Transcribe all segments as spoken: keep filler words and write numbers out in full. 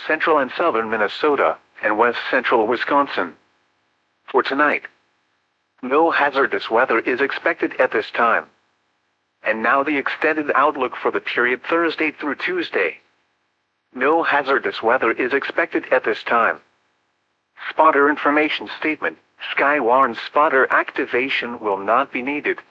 central and southern Minnesota and west central Wisconsin. For tonight, no hazardous weather is expected at this time. And now the extended outlook for the period Thursday through Tuesday. No hazardous weather is expected at this time. Spotter information statement. Sky warns spotter activation will not be needed.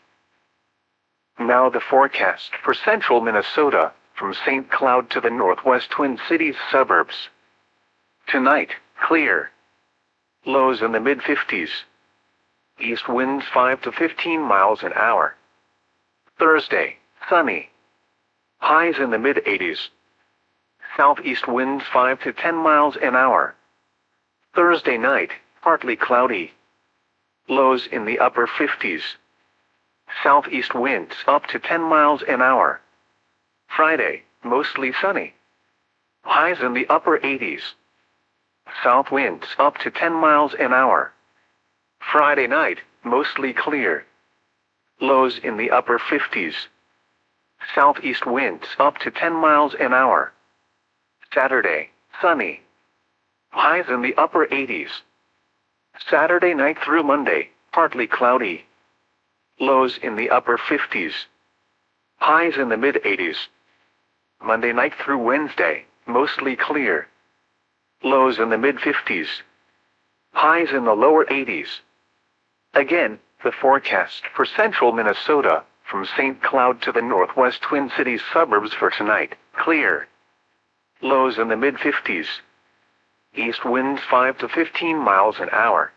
Now the forecast for central Minnesota, from Saint Cloud to the northwest Twin Cities suburbs. Tonight, clear. Lows in the mid fifties. East winds five to fifteen miles an hour. Thursday, sunny. Highs in the mid eighties. Southeast winds five to ten miles an hour. Thursday night, partly cloudy. Lows in the upper fifties. Southeast winds up to ten miles an hour. Friday, mostly sunny. Highs in the upper eighties. South winds up to ten miles an hour. Friday night, mostly clear. Lows in the upper fifties. Southeast winds up to ten miles an hour. Saturday, sunny. Highs in the upper eighties. Saturday night through Monday, partly cloudy. Lows in the upper fifties. Highs in the mid eighties. Monday night through Wednesday, mostly clear. Lows in the mid fifties. Highs in the lower eighties. Again, the forecast for central Minnesota, from Saint Cloud to the northwest Twin Cities suburbs for tonight, clear. Lows in the mid fifties. East winds five to fifteen miles an hour.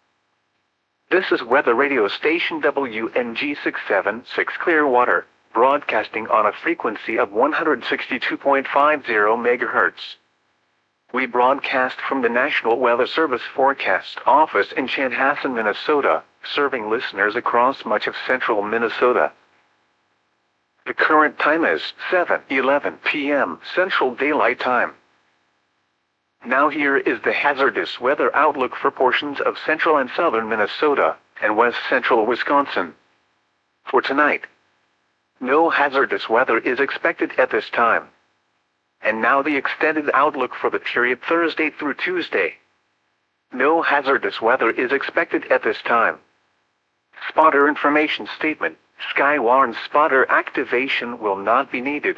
This is weather radio station W N G six seven six Clearwater, broadcasting on a frequency of one hundred sixty-two point five zero megahertz. We broadcast from the National Weather Service Forecast Office in Chanhassen, Minnesota, serving listeners across much of central Minnesota. The current time is seven eleven p m Central Daylight Time. Now here is the hazardous weather outlook for portions of central and southern Minnesota and west central Wisconsin. For tonight, no hazardous weather is expected at this time. And now the extended outlook for the period Thursday through Tuesday. No hazardous weather is expected at this time. Spotter information statement. Sky warns spotter activation will not be needed.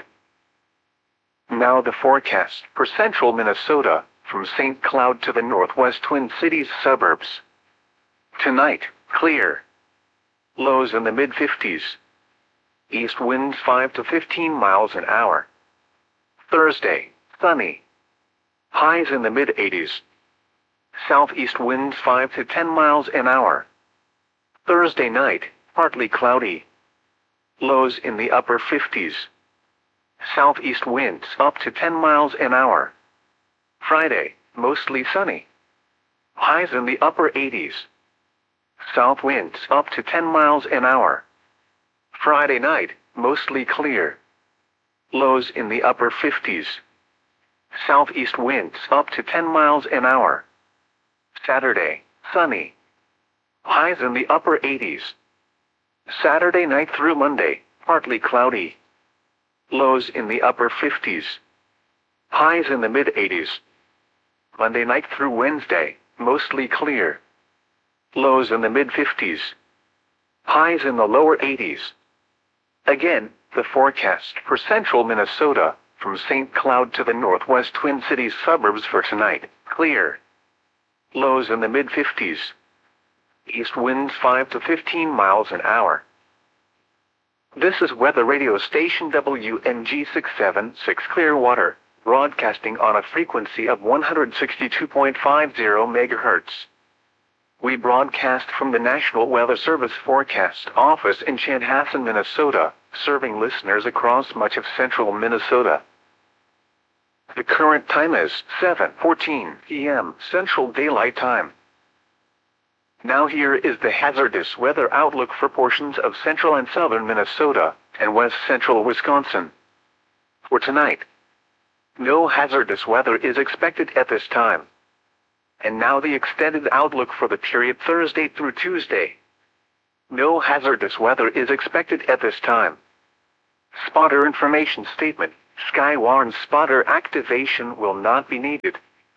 Now the forecast for central Minnesota, from Saint Cloud to the northwest Twin Cities suburbs. Tonight, clear. Lows in the mid fifties. East winds five to fifteen miles an hour. Thursday, sunny. Highs in the mid eighties. Southeast winds five to ten miles an hour. Thursday night, partly cloudy. Lows in the upper fifties. Southeast winds up to ten miles an hour. Friday, mostly sunny. Highs in the upper eighties. South winds up to ten miles an hour. Friday night, mostly clear. Lows in the upper fifties. Southeast winds up to ten miles an hour. Saturday, sunny. Highs in the upper eighties. Saturday night through Monday, partly cloudy. Lows in the upper fifties. Highs in the mid eighties. Monday night through Wednesday, mostly clear. Lows in the mid fifties. Highs in the lower eighties. Again, the forecast for central Minnesota, from Saint Cloud to the northwest Twin Cities suburbs for tonight, clear. Lows in the mid fifties. East winds five to fifteen miles an hour. This is weather radio station W N G six seven six Clearwater, broadcasting on a frequency of one hundred sixty-two point five zero megahertz. We broadcast from the National Weather Service Forecast Office in Chanhassen, Minnesota, serving listeners across much of central Minnesota. The current time is seven fourteen p m Central Daylight Time. Now here is the hazardous weather outlook for portions of central and southern Minnesota and west central Wisconsin. For tonight, no hazardous weather is expected at this time. And now the extended outlook for the period Thursday through Tuesday. No hazardous weather is expected at this time. Spotter information statement. Skywarn spotter activation will not be needed.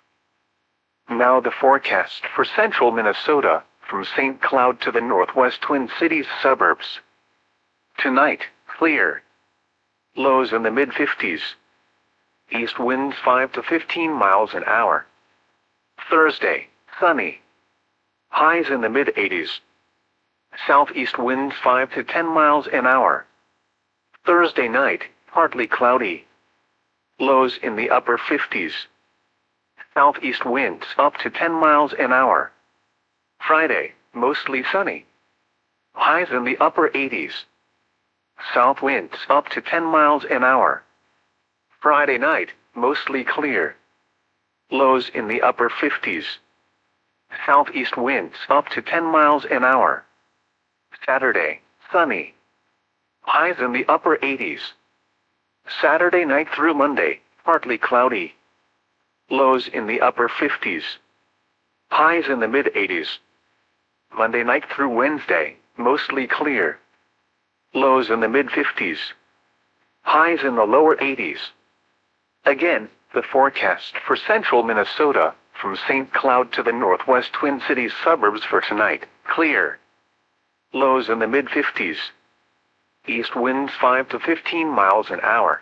Now the forecast for central Minnesota, from Saint Cloud to the northwest Twin Cities suburbs. Tonight, clear. Lows in the mid fifties. East winds five to fifteen miles an hour. Thursday, sunny. Highs in the mid eighties. Southeast winds five to ten miles an hour. Thursday night, partly cloudy. Lows in the upper fifties. Southeast winds up to ten miles an hour. Friday, mostly sunny. Highs in the upper eighties. South winds up to ten miles an hour. Friday night, mostly clear. Lows in the upper fifties. Southeast winds up to ten miles an hour. Saturday, sunny. Highs in the upper eighties. Saturday night through Monday, partly cloudy. Lows in the upper fifties. Highs in the mid eighties. Monday night through Wednesday, mostly clear. Lows in the mid fifties. Highs in the lower eighties. Again, the forecast for central Minnesota, from Saint Cloud to the northwest Twin Cities suburbs for tonight, clear. Lows in the mid fifties. East winds five to fifteen miles an hour.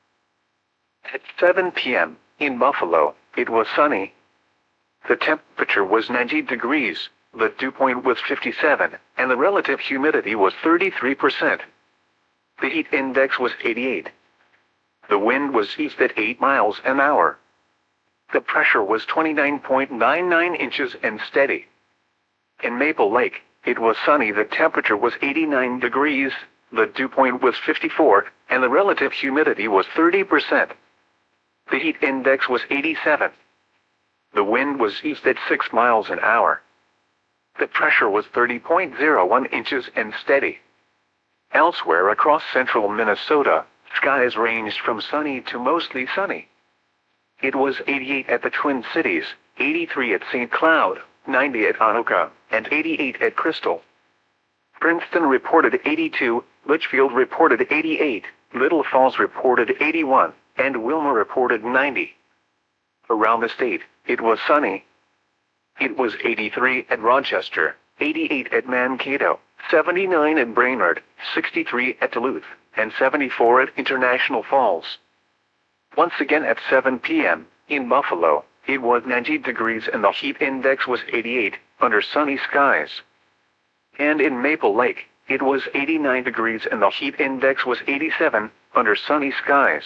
At seven p m, in Buffalo, it was sunny. The temperature was ninety degrees, the dew point was fifty-seven, and the relative humidity was thirty-three percent. The heat index was eighty-eight. The wind was east at eight miles an hour. The pressure was twenty-nine point nine nine inches and steady. In Maple Lake, it was sunny. The temperature was eighty-nine degrees, the dew point was fifty-four, and the relative humidity was thirty percent. The heat index was eighty-seven. The wind was east at six miles an hour. The pressure was thirty point zero one inches and steady. Elsewhere across central Minnesota, skies ranged from sunny to mostly sunny. It was eighty-eight at the Twin Cities, eighty-three at Saint Cloud, ninety at Anoka, and eighty-eight at Crystal. Princeton reported eighty-two, Litchfield reported eighty-eight, Little Falls reported eighty-one, and Wilmer reported ninety. Around the state, it was sunny. It was eighty-three at Rochester, eighty-eight at Mankato, seventy-nine at Brainerd, sixty-three at Duluth, and seventy-four at International Falls. Once again at seven p m, in Buffalo, it was ninety degrees and the heat index was eighty-eight, under sunny skies. And in Maple Lake, it was eighty-nine degrees and the heat index was eighty-seven, under sunny skies.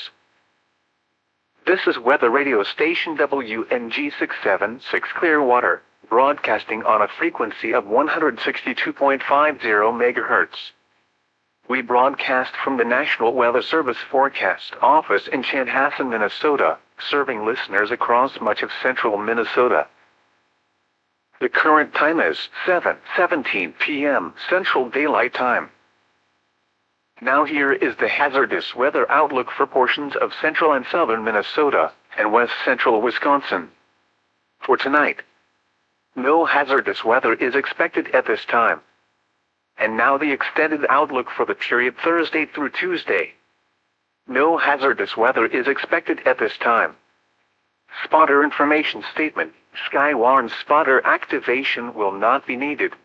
This is weather radio station W N G six seven six Clearwater, broadcasting on a frequency of one hundred sixty-two point five zero megahertz. We broadcast from the National Weather Service Forecast Office in Chanhassen, Minnesota, serving listeners across much of central Minnesota. The current time is seven seventeen p m Central Daylight Time. Now here is the hazardous weather outlook for portions of central and southern Minnesota and west central Wisconsin. For tonight, no hazardous weather is expected at this time. And now the extended outlook for the period Thursday through Tuesday. No hazardous weather is expected at this time. Spotter information statement: Skywarn spotter activation will not be needed.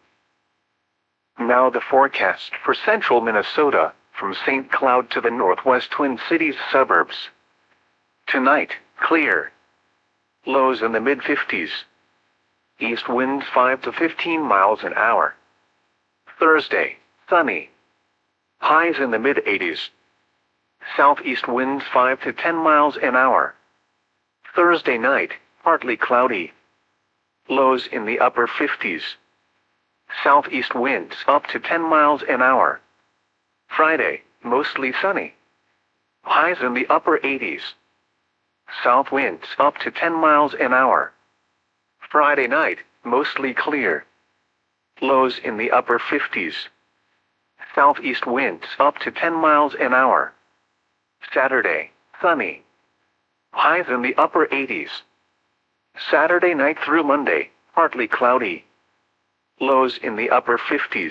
Now the forecast for central Minnesota, from Saint Cloud to the northwest Twin Cities suburbs. Tonight, clear. Lows in the mid fifties. East winds five to fifteen miles an hour. Thursday, sunny. Highs in the mid eighties. Southeast winds five to ten miles an hour. Thursday night, partly cloudy. Lows in the upper fifties. Southeast winds up to ten miles an hour. Friday, mostly sunny. Highs in the upper eighties. South winds up to ten miles an hour. Friday night, mostly clear. Lows in the upper fifties. Southeast winds up to ten miles an hour. Saturday, sunny. Highs in the upper eighties. Saturday night through Monday, partly cloudy. Lows in the upper fifties.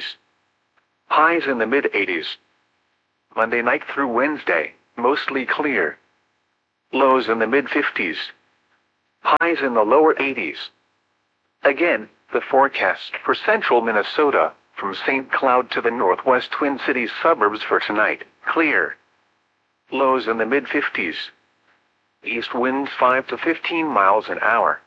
Highs in the mid eighties. Monday night through Wednesday, mostly clear. Lows in the mid fifties. Highs in the lower eighties. Again, the forecast for central Minnesota, from Saint Cloud to the northwest Twin Cities suburbs for tonight, clear. Lows in the mid fifties. East winds five to fifteen miles an hour.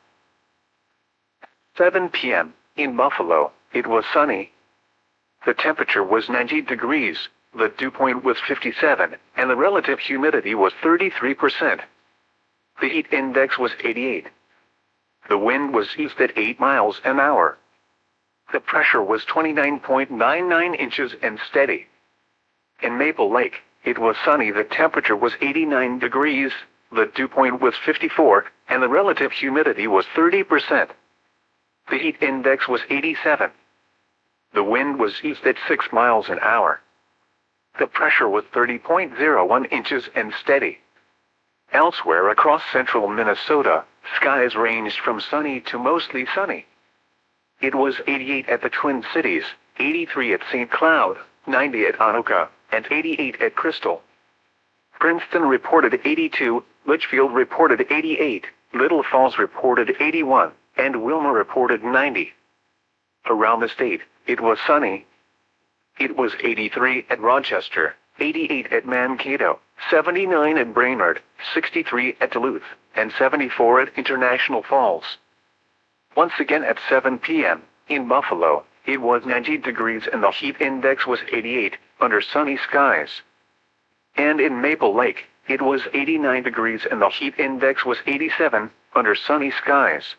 seven p m In Buffalo, it was sunny. The temperature was ninety degrees, the dew point was fifty-seven, and the relative humidity was thirty-three percent. The heat index was eighty-eight. The wind was east at eight miles an hour. The pressure was twenty-nine point nine nine inches and steady. In Maple Lake, it was sunny. The temperature was eighty-nine degrees, the dew point was fifty-four, and the relative humidity was thirty percent. The heat index was eighty-seven. The wind was east at six miles an hour. The pressure was thirty point zero one inches and steady. Elsewhere across central Minnesota, skies ranged from sunny to mostly sunny. It was eighty-eight at the Twin Cities, eighty-three at Saint Cloud, ninety at Anoka, and eighty-eight at Crystal. Princeton reported eighty-two, Litchfield reported eighty-eight, Little Falls reported eighty-one, and Wilmer reported ninety. Around the state, it was sunny. It was eighty-three at Rochester, eighty-eight at Mankato, seventy-nine at Brainerd, sixty-three at Duluth, and seventy-four at International Falls. Once again at seven p m, in Buffalo, it was ninety degrees and the heat index was eighty-eight, under sunny skies. And in Maple Lake, it was eighty-nine degrees and the heat index was eighty-seven, under sunny skies.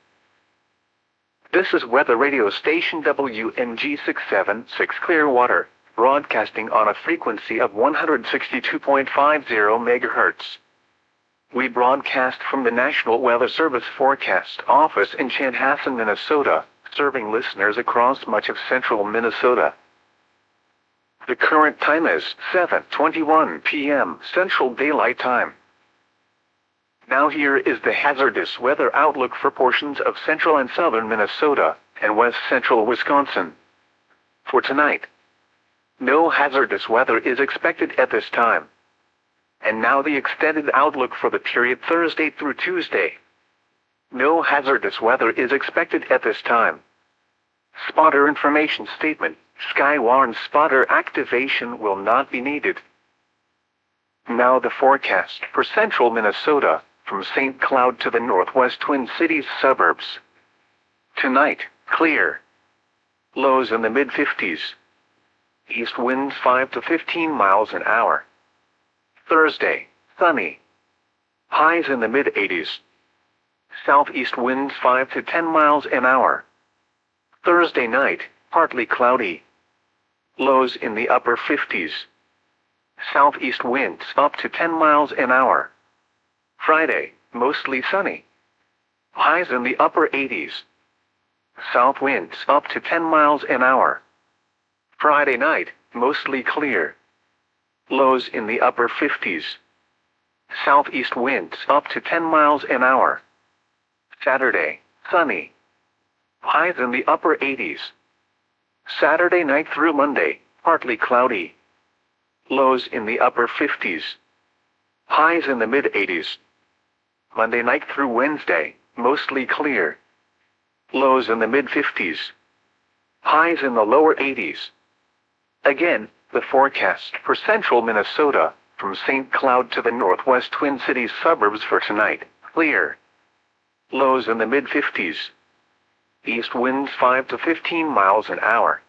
This is weather radio station W M G six seven six Clearwater, broadcasting on a frequency of one hundred sixty-two point five zero megahertz. We broadcast from the National Weather Service Forecast Office in Chanhassen, Minnesota, serving listeners across much of central Minnesota. The current time is seven twenty-one p m Central Daylight Time. Now here is the hazardous weather outlook for portions of central and southern Minnesota and west central Wisconsin. For tonight, no hazardous weather is expected at this time. And now the extended outlook for the period Thursday through Tuesday. No hazardous weather is expected at this time. Spotter information statement: Skywarn spotter activation will not be needed. Now the forecast for central Minnesota, from Saint Cloud to the northwest Twin Cities suburbs. Tonight, clear. Lows in the mid fifties. East winds five to fifteen miles an hour. Thursday, sunny. Highs in the mid eighties. Southeast winds five to ten miles an hour. Thursday night, partly cloudy. Lows in the upper fifties. Southeast winds up to ten miles an hour. Friday, mostly sunny. Highs in the upper eighties. South winds up to ten miles an hour. Friday night, mostly clear. Lows in the upper fifties. Southeast winds up to ten miles an hour. Saturday, sunny. Highs in the upper eighties. Saturday night through Monday, partly cloudy. Lows in the upper fifties. Highs in the mid eighties. Monday night through Wednesday, mostly clear. Lows in the mid fifties. Highs in the lower eighties. Again, the forecast for central Minnesota, from Saint Cloud to the northwest Twin Cities suburbs for tonight, clear. Lows in the mid fifties. East winds five to fifteen miles an hour.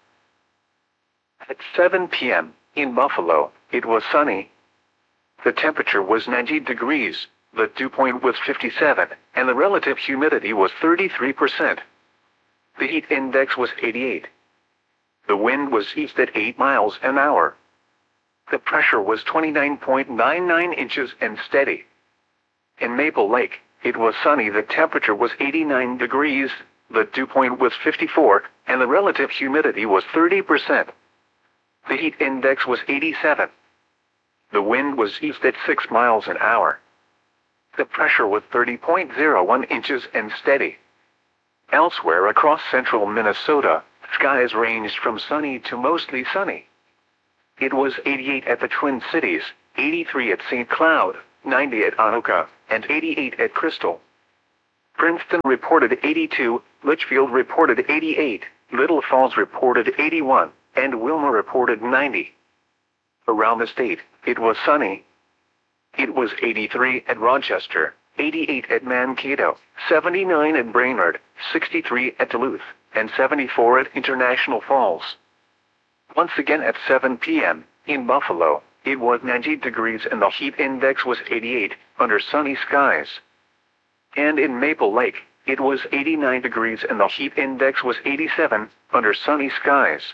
At seven p m, in Buffalo, it was sunny. The temperature was ninety degrees, the dew point was fifty-seven, and the relative humidity was thirty-three percent. The heat index was eighty-eight. The wind was east at eight miles an hour. The pressure was twenty-nine point nine nine inches and steady. In Maple Lake, it was sunny. The temperature was eighty-nine degrees, the dew point was fifty-four, and the relative humidity was thirty percent. The heat index was eighty-seven. The wind was east at six miles an hour. The pressure was thirty point zero one inches and steady. Elsewhere across central Minnesota, skies ranged from sunny to mostly sunny. It was eighty-eight at the Twin Cities, eighty-three at Saint Cloud, ninety at Anoka, and eighty-eight at Crystal. Princeton reported eighty-two, Litchfield reported eighty-eight, Little Falls reported eighty-one, and Wilma reported ninety. Around the state, it was sunny. It was eighty-three at Rochester, eighty-eight at Mankato, seventy-nine at Brainerd, sixty-three at Duluth, and seventy-four at International Falls. Once again at seven p m, in Buffalo, it was ninety degrees and the heat index was eighty-eight, under sunny skies. And in Maple Lake, it was eighty-nine degrees and the heat index was eighty-seven, under sunny skies.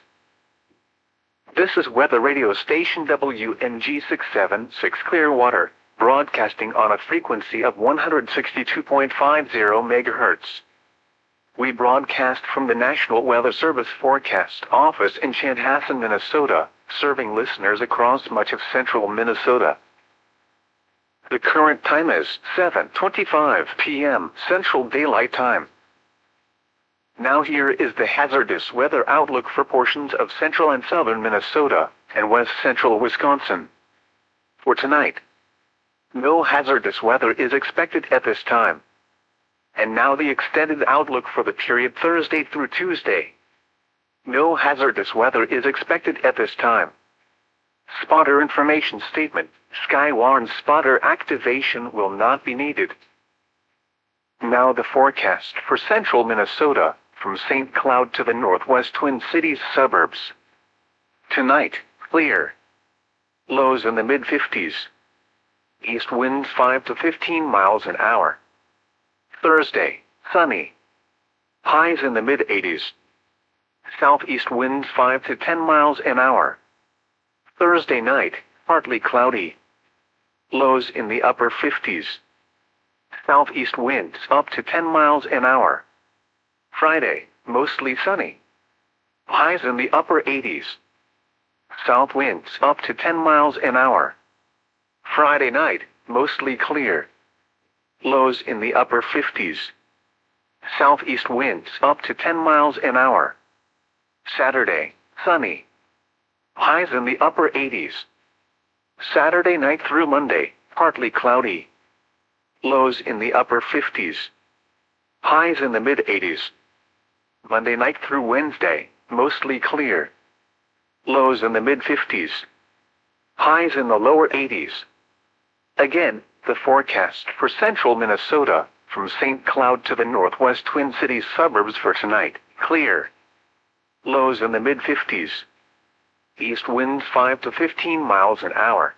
This is weather radio station W N G six seven six Clearwater, broadcasting on a frequency of one hundred sixty-two point five zero megahertz. We broadcast from the National Weather Service Forecast Office in Chanhassen, Minnesota, serving listeners across much of central Minnesota. The current time is seven twenty-five p m Central Daylight Time. Now here is the hazardous weather outlook for portions of central and southern Minnesota and west central Wisconsin. For tonight, no hazardous weather is expected at this time. And now the extended outlook for the period Thursday through Tuesday. No hazardous weather is expected at this time. Spotter information statement: Skywarn spotter activation will not be needed. Now the forecast for central Minnesota, from Saint Cloud to the northwest Twin Cities suburbs. Tonight, clear. Lows in the mid fifties. East winds five to fifteen miles an hour. Thursday, sunny. Highs in the mid eighties. Southeast winds five to ten miles an hour. Thursday night, partly cloudy. Lows in the upper fifties. Southeast winds up to ten miles an hour. Friday, mostly sunny. Highs in the upper eighties. South winds up to ten miles an hour. Friday night, mostly clear. Lows in the upper fifties. Southeast winds up to ten miles an hour. Saturday, sunny. Highs in the upper eighties. Saturday night through Monday, partly cloudy. Lows in the upper fifties. Highs in the mid eighties. Monday night through Wednesday, mostly clear. Lows in the mid fifties. Highs in the lower eighties. Again, the forecast for central Minnesota, from Saint Cloud to the northwest Twin Cities suburbs for tonight, clear. Lows in the mid fifties. East winds five to fifteen miles an hour.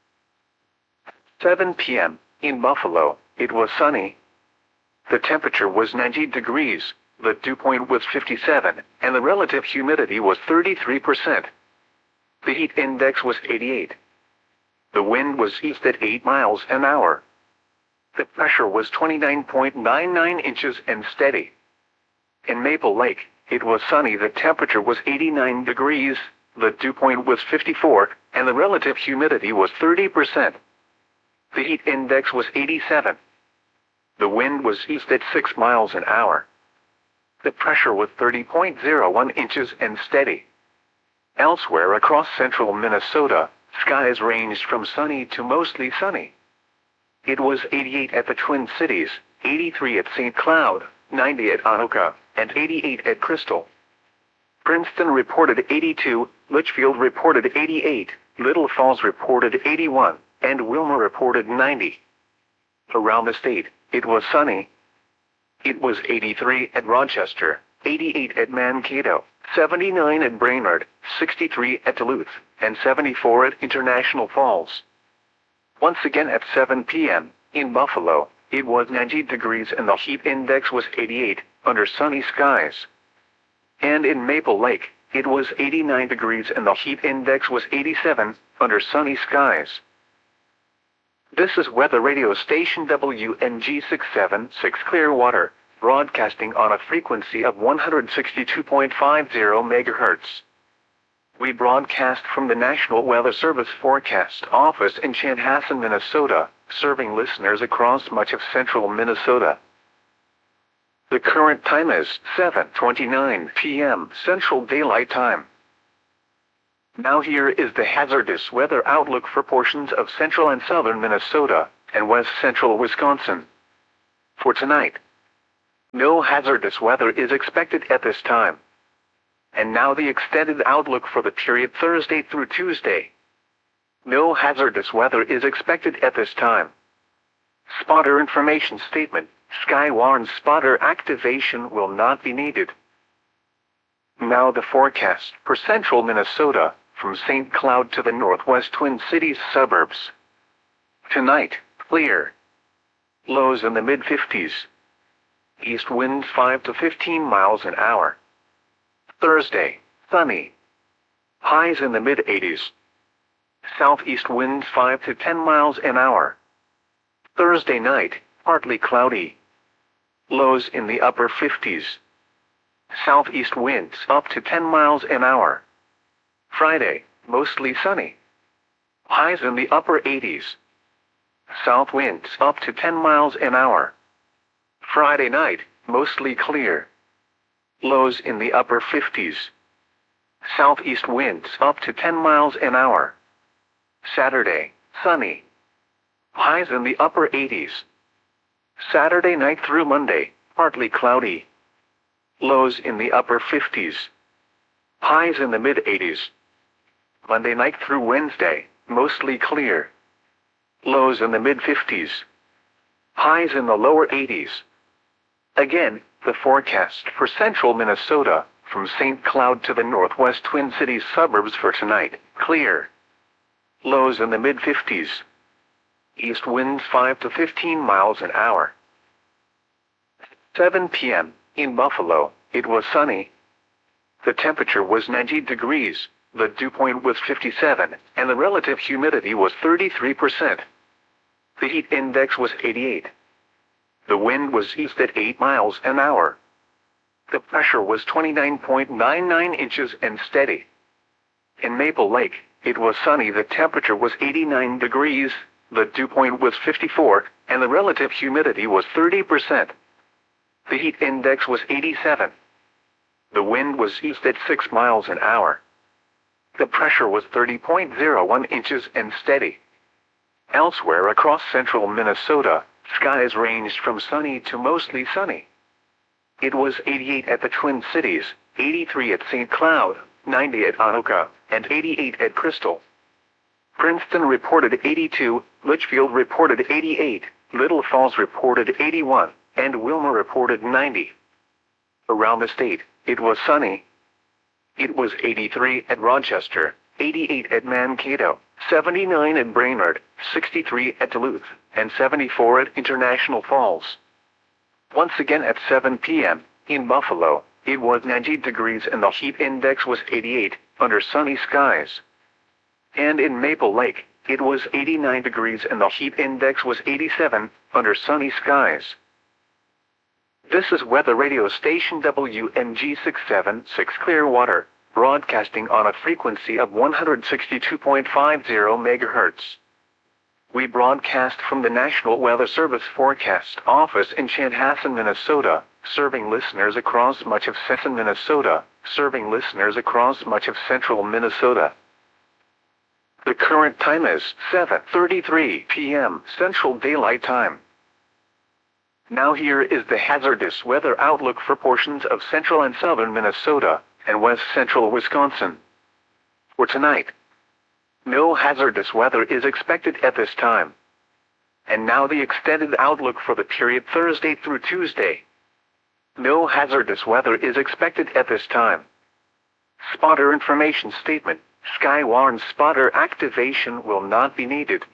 seven p m, in Buffalo, it was sunny. The temperature was ninety degrees, the dew point was fifty-seven, and the relative humidity was thirty-three percent. The heat index was eighty-eight. The wind was east at eight miles an hour. The pressure was twenty-nine point nine nine inches and steady. In Maple Lake, it was sunny. The temperature was eighty-nine degrees, the dew point was fifty-four, and the relative humidity was thirty percent. The heat index was eighty-seven. The wind was east at six miles an hour. The pressure was thirty point zero one inches and steady. Elsewhere across central Minnesota, skies ranged from sunny to mostly sunny. It was eighty-eight at the Twin Cities, eighty-three at Saint Cloud, ninety at Anoka, and eighty-eight at Crystal. Princeton reported eighty-two, Litchfield reported eighty-eight, Little Falls reported eighty-one, and Wilma reported ninety. Around the state, it was sunny. It was eighty-three at Rochester, eighty-eight at Mankato, seventy-nine at Brainerd, sixty-three at Duluth, and seventy-four at International Falls. Once again at seven p m, in Buffalo, it was ninety degrees and the heat index was eighty-eight, under sunny skies. And in Maple Lake, it was eighty-nine degrees and the heat index was eighty-seven, under sunny skies. This is weather radio station W N G six seven six Clearwater, broadcasting on a frequency of one hundred sixty-two point five zero megahertz. We broadcast from the National Weather Service Forecast Office in Chanhassen, Minnesota, serving listeners across much of central Minnesota. The current time is seven twenty-nine p m Central Daylight Time. Now here is the hazardous weather outlook for portions of central and southern Minnesota and west central Wisconsin. For tonight, no hazardous weather is expected at this time. And now the extended outlook for the period Thursday through Tuesday. No hazardous weather is expected at this time. Spotter information statement. Sky warns spotter activation will not be needed. Now the forecast for central Minnesota, from Saint Cloud to the northwest Twin Cities suburbs. Tonight, clear. Lows in the mid fifties. East winds five to fifteen miles an hour. Thursday, sunny. Highs in the mid eighties. Southeast winds five to ten miles an hour. Thursday night, partly cloudy. Lows in the upper fifties. Southeast winds up to ten miles an hour. Friday, mostly sunny. Highs in the upper eighties. South winds up to ten miles an hour. Friday night, mostly clear. Lows in the upper fifties. Southeast winds up to ten miles an hour. Saturday, sunny. Highs in the upper eighties. Saturday night through Monday, partly cloudy. Lows in the upper fifties. Highs in the mid eighties. Monday night through Wednesday, mostly clear. Lows in the mid fifties. Highs in the lower eighties. Again, the forecast for central Minnesota, from Saint Cloud to the northwest Twin Cities suburbs for tonight, clear. Lows in the mid fifties. East winds five to fifteen miles an hour. seven p m in Buffalo, it was sunny. The temperature was ninety degrees, the dew point was fifty-seven, and the relative humidity was thirty-three percent. The heat index was eighty-eight. The wind was east at eight miles an hour. The pressure was twenty-nine point nine nine inches and steady. In Maple Lake, it was sunny. The temperature was eighty-nine degrees, the dew point was fifty-four, and the relative humidity was thirty percent. The heat index was eighty-seven. The wind was east at six miles an hour. The pressure was thirty point zero one inches and steady. Elsewhere across central Minnesota, skies ranged from sunny to mostly sunny. It was eighty-eight at the Twin Cities, eighty-three at Saint Cloud, ninety at Anoka, and eighty-eight at Crystal. Princeton reported eighty-two, Litchfield reported eighty-eight, Little Falls reported eighty-one, and Wilmer reported ninety. Around the state, it was sunny. It was eighty-three at Rochester, eighty-eight at Mankato, seventy-nine at Brainerd, sixty-three at Duluth, and seventy-four at International Falls. Once again at seven p m, in Buffalo, it was ninety degrees and the heat index was eighty-eight, under sunny skies. And in Maple Lake, it was eighty-nine degrees and the heat index was eighty-seven, under sunny skies. This is weather radio station W M G six seven six Clearwater, broadcasting on a frequency of one hundred sixty-two point five zero megahertz. We broadcast from the National Weather Service Forecast Office in Chanhassen, Minnesota, serving listeners across much of central Minnesota, serving listeners across much of central Minnesota. The current time is seven thirty-three p m Central Daylight Time. Now here is the hazardous weather outlook for portions of central and southern Minnesota and west central Wisconsin. For tonight, no hazardous weather is expected at this time. And now the extended outlook for the period Thursday through Tuesday. No hazardous weather is expected at this time. Spotter information statement. Sky warns spotter activation will not be needed.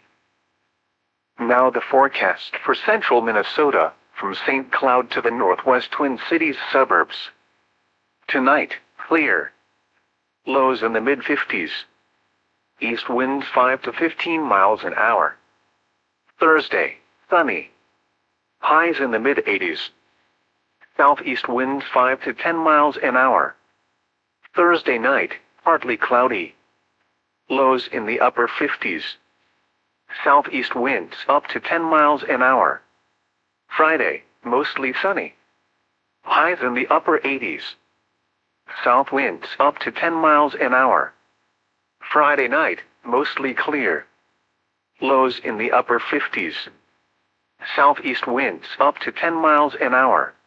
Now the forecast for central Minnesota, from Saint Cloud to the northwest Twin Cities suburbs. Tonight, clear. Lows in the mid fifties. East winds five to fifteen miles an hour. Thursday, sunny. Highs in the mid eighties. Southeast winds five to ten miles an hour. Thursday night, partly cloudy. Lows in the upper fifties. Southeast winds up to ten miles an hour. Friday, mostly sunny. Highs in the upper eighties. South winds up to ten miles an hour. Friday night, mostly clear. Lows in the upper fifties. Southeast winds up to ten miles an hour.